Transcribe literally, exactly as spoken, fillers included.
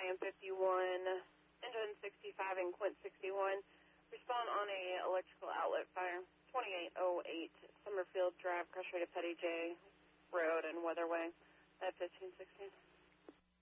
Ram fifty-one, engine sixty-five, and Quint sixty-one. Respond on a electrical outlet fire, twenty-eight oh eight Summerfield Drive, Cross Rate of Petty J Road and Weatherway at fifteen sixteen.